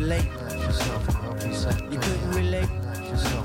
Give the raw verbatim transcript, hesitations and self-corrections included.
relate. Relax yourself and help yourself. You couldn't relate. Relax yourself